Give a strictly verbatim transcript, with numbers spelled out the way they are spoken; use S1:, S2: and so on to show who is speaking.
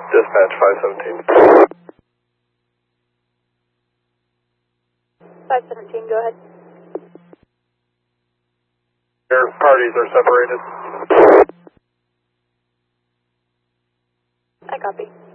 S1: Dispatch five seventeen.
S2: five seventeen, go ahead.
S1: Their parties are separated.
S2: I copy.